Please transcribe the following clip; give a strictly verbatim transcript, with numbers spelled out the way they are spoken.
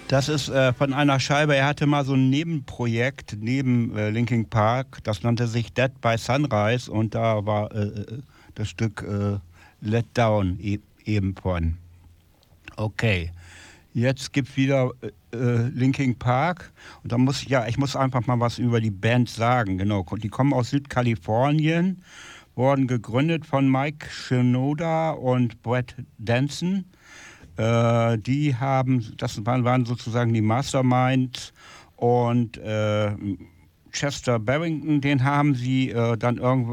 Das ist äh, von einer Scheibe, er hatte mal so ein Nebenprojekt neben äh, Linkin Park, das nannte sich Dead by Sunrise und da war äh, äh, das Stück äh, Let Down e eben von. Okay, jetzt gibt's wieder äh, äh, Linkin Park und da muss ich, ja, ich muss einfach mal was über die Band sagen. Genau, die kommen aus Südkalifornien, wurden gegründet von Mike Shinoda und Brett Denson. Äh, die haben, das waren, waren sozusagen die Masterminds und äh, Chester Barrington, den haben sie äh, dann irgendwann